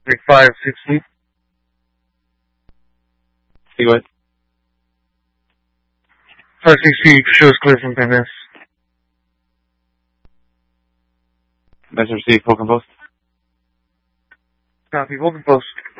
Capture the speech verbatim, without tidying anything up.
Make five sixty. See what? five sixty shows clear from Penn S. Message received, Vulcan Post. Copy, Vulcan Post.